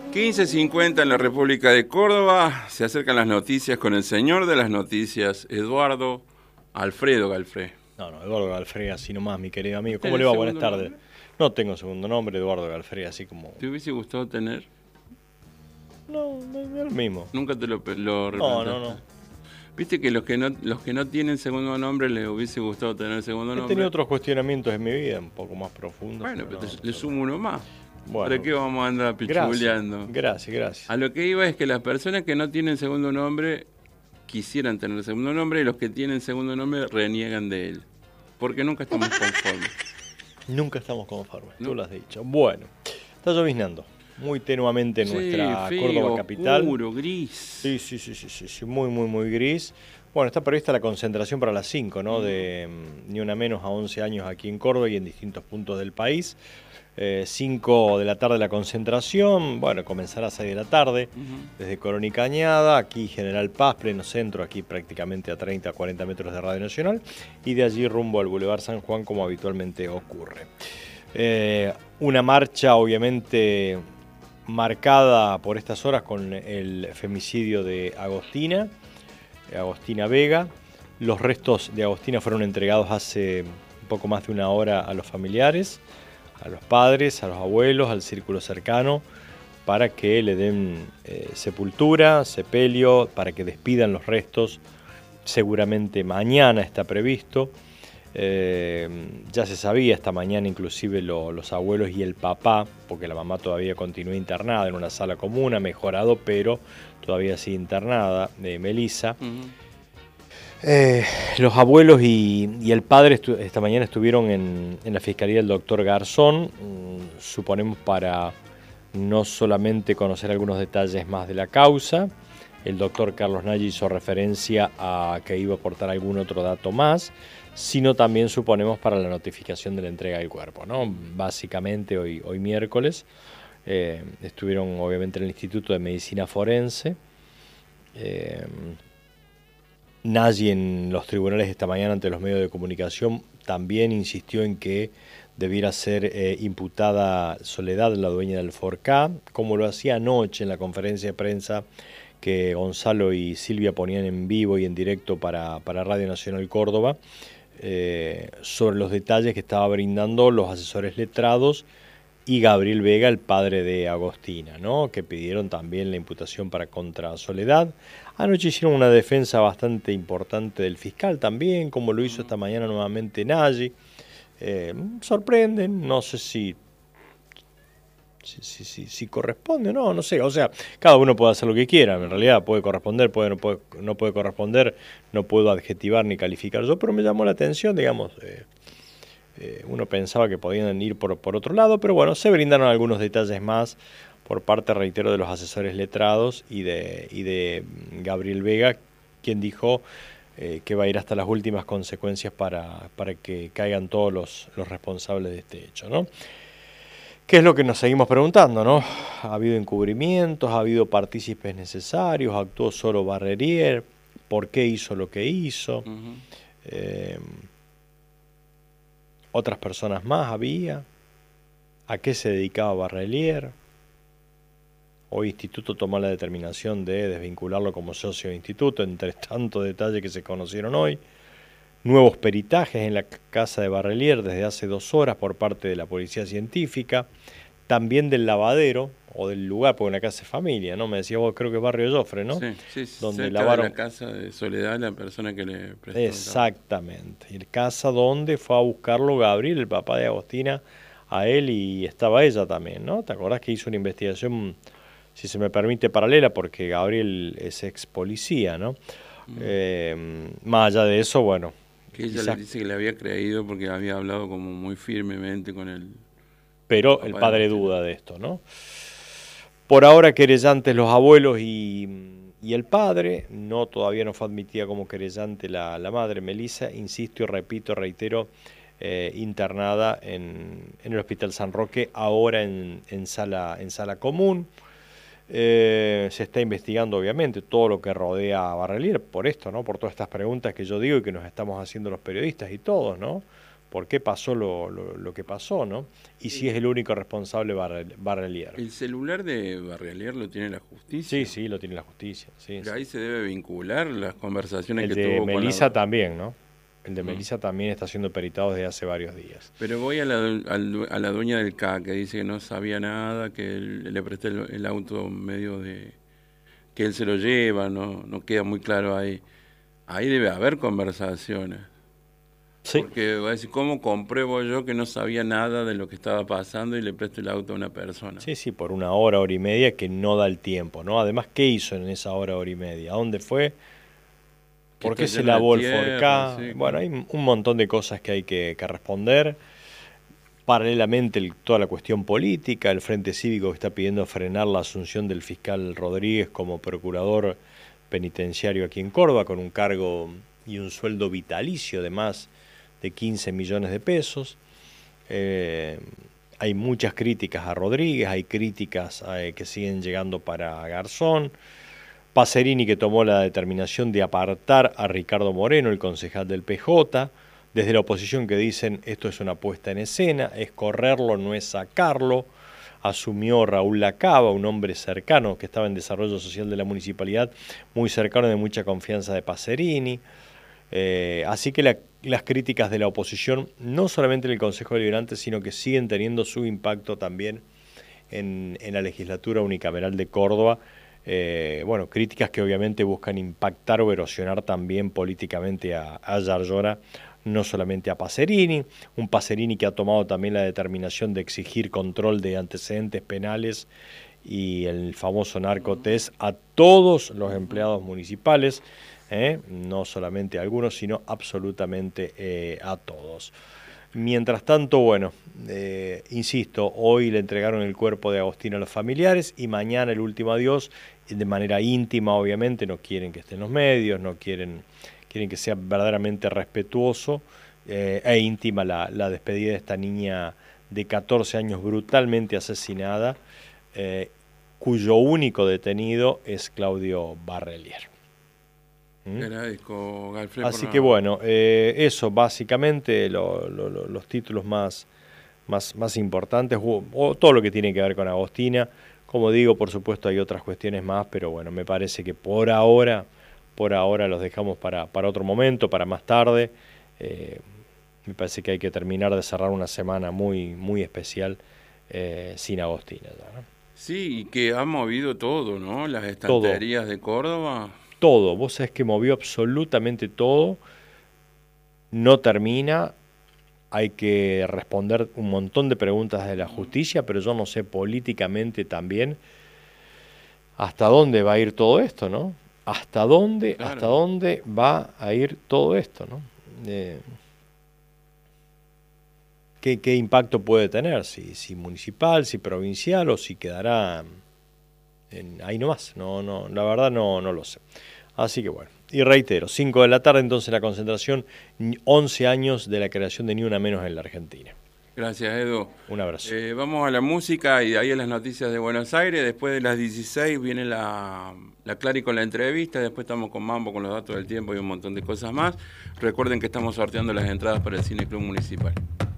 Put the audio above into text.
15:50 en la República de Córdoba. Se acercan las noticias con el señor de las noticias, Eduardo Alfredo Galfré. No, Eduardo Galfré, así nomás, mi querido amigo. ¿Cómo le va? Buenas tardes. Nombre? No tengo segundo nombre, Eduardo Galfré, así como... ¿Te hubiese gustado tener? No, es lo mismo. ¿Nunca te lo replanteaste? No. Viste que los que no tienen segundo nombre les hubiese gustado tener segundo nombre. He tenido otros cuestionamientos en mi vida, un poco más profundos. Bueno, pero le sumo uno más. Bueno, ¿Para qué vamos a andar pichuleando? Gracias. A lo que iba es que las personas que no tienen segundo nombre quisieran tener segundo nombre y los que tienen segundo nombre reniegan de él. Porque nunca estamos conformes. Nunca estamos conformes, ¿no? Tú lo has dicho. Bueno, está lloviznando muy tenuamente en nuestra Córdoba capital. Oscuro, gris. Sí, muy gris. Bueno, está prevista la concentración para las 5, ¿no? De ni una menos a 11 años aquí en Córdoba y en distintos puntos del país. 5 de la tarde la concentración, bueno, comenzará a 6 de la tarde, desde Corón y Cañada, aquí General Paz, pleno centro, aquí prácticamente a 30 a 40 metros de Radio Nacional, y de allí rumbo al Boulevard San Juan, como habitualmente ocurre. Una marcha, obviamente, marcada por estas horas con el femicidio de Agostina Vega. Los restos de Agostina fueron entregados hace un poco más de una hora a los familiares, a los padres, a los abuelos, al círculo cercano, para que le den sepultura, sepelio, para que despidan los restos. Seguramente mañana está previsto. Ya se sabía esta mañana inclusive los abuelos y el papá, porque la mamá todavía continúa internada en una sala común, ha mejorado, pero todavía sigue internada, Melissa. Los abuelos y el padre esta mañana estuvieron en la Fiscalía del doctor Garzón, suponemos para no solamente conocer algunos detalles más de la causa. El doctor Carlos Nagy hizo referencia a que iba a aportar algún otro dato más, sino también suponemos para la notificación de la entrega del cuerpo, ¿no? Básicamente hoy miércoles estuvieron obviamente en el Instituto de Medicina Forense. Nagy en los tribunales esta mañana ante los medios de comunicación también insistió en que debiera ser imputada Soledad, la dueña del Forcá, como lo hacía anoche en la conferencia de prensa que Gonzalo y Silvia ponían en vivo y en directo para Radio Nacional Córdoba, sobre los detalles que estaba brindando los asesores letrados y Gabriel Vega, el padre de Agostina, ¿no? Que pidieron también la imputación para contra Soledad. Anoche hicieron una defensa bastante importante del fiscal también, como lo hizo esta mañana nuevamente Nagy. Sorprenden, no sé si corresponde o no sé. O sea, cada uno puede hacer lo que quiera, en realidad puede corresponder, no puede corresponder, no puedo adjetivar ni calificar yo, pero me llamó la atención, digamos... uno pensaba que podían ir por otro lado, pero bueno, se brindaron algunos detalles más por parte, reitero, de los asesores letrados y de Gabriel Vega, quien dijo que va a ir hasta las últimas consecuencias para que caigan todos los responsables de este hecho, ¿no? ¿Qué es lo que nos seguimos preguntando, no? ¿Ha habido encubrimientos? ¿Ha habido partícipes necesarios? ¿Actuó solo Barrelier? ¿Por qué hizo lo que hizo? ¿Otras personas más había? ¿A qué se dedicaba Barrelier? Hoy Instituto tomó la determinación de desvincularlo como socio de Instituto, entre tantos detalles que se conocieron hoy. Nuevos peritajes en la casa de Barrelier desde hace 2 horas por parte de la policía científica, también del lavadero o del lugar, porque una casa es familia, ¿no? Me decía vos, creo que es Barrio Joffre, ¿no? Sí, donde cerca lavaron... de la casa de Soledad, la persona que le prestó. Exactamente, y la casa donde fue a buscarlo Gabriel, el papá de Agostina, a él, y estaba ella también, ¿no? ¿Te acordás que hizo una investigación, si se me permite, paralela, porque Gabriel es ex policía, ¿no? Más allá de eso, bueno... Que ella le dice que le había creído porque había hablado como muy firmemente con él. Pero el padre duda de esto, ¿no? Por ahora querellantes los abuelos y el padre, todavía no fue admitida como querellante la madre Melissa, insisto y repito, reitero, internada en el Hospital San Roque, ahora en sala común. Se está investigando obviamente todo lo que rodea a Barrelier por esto, ¿no? Por todas estas preguntas que yo digo y que nos estamos haciendo los periodistas y todos, ¿no? por qué pasó lo que pasó, ¿no? Y si es el único responsable Barrelier. El celular de Barrelier lo tiene la justicia. Sí, lo tiene la justicia. Sí, Pero ahí se debe vincular las conversaciones el que de tuvo Melissa con también, ¿no? El de Melissa también está siendo peritado desde hace varios días. Pero voy a la dueña del CA, que dice que no sabía nada, que le presté el auto medio de... que él se lo lleva, no queda muy claro ahí. Ahí debe haber conversaciones. Sí. Porque va a decir, ¿cómo compruebo yo que no sabía nada de lo que estaba pasando y le presto el auto a una persona? Sí, por una hora y media que no da el tiempo, ¿no? Además, ¿qué hizo en esa hora y media? ¿A dónde fue? ¿Por qué se lavó el Forcá? Sí, Bueno, claro. hay un montón de cosas que hay que responder. Paralelamente, toda la cuestión política, el Frente Cívico que está pidiendo frenar la asunción del fiscal Rodríguez como procurador penitenciario aquí en Córdoba, con un cargo y un sueldo vitalicio de más de 15 millones de pesos. Hay muchas críticas a Rodríguez, hay críticas que siguen llegando para Garzón. Pacerini, que tomó la determinación de apartar a Ricardo Moreno, el concejal del PJ, desde la oposición, que dicen esto es una puesta en escena, es correrlo, no es sacarlo. Asumió Raúl Lacaba, un hombre cercano que estaba en desarrollo social de la municipalidad, muy cercano, de mucha confianza de Pacerini. Así que las críticas de la oposición, no solamente en el Consejo Deliberante, sino que siguen teniendo su impacto también en la legislatura unicameral de Córdoba. Bueno, críticas que obviamente buscan impactar o erosionar también políticamente a Yarlora, no solamente a Pacerini, un Pacerini que ha tomado también la determinación de exigir control de antecedentes penales y el famoso narcotest a todos los empleados municipales, no solamente a algunos, sino absolutamente a todos. Mientras tanto, bueno, insisto, hoy le entregaron el cuerpo de Agostina a los familiares y mañana el último adiós, de manera íntima, obviamente, no quieren que estén los medios, no quieren que sea verdaderamente respetuoso e íntima la despedida de esta niña de 14 años brutalmente asesinada, cuyo único detenido es Claudio Barrelier. Agradezco, Galfred. Así que bueno, eso básicamente los títulos más importantes, o todo lo que tiene que ver con Agostina. Como digo, por supuesto hay otras cuestiones más, pero bueno, me parece que por ahora los dejamos para otro momento, para más tarde. Me parece que hay que terminar de cerrar una semana muy especial sin Agostina ya, ¿no? Sí, y que ha movido todo, ¿no? Las estanterías de Córdoba. Todo, vos sabés que movió absolutamente todo, no termina, hay que responder un montón de preguntas de la justicia, pero yo no sé políticamente también hasta dónde va a ir todo esto, ¿no? ¿Hasta dónde va a ir todo esto, ¿no? ¿Qué impacto puede tener? Si municipal, si provincial o si quedará ahí nomás. No, la verdad no lo sé. Así que bueno, y reitero, 5 de la tarde entonces la concentración, 11 años de la creación de Ni Una Menos en la Argentina. Gracias, Edu. Un abrazo. Vamos a la música y de ahí a las noticias de Buenos Aires. Después de las 16 viene la Clary con la entrevista. Después estamos con Mambo, con los datos del tiempo y un montón de cosas más. Recuerden que estamos sorteando las entradas para el Cine Club Municipal.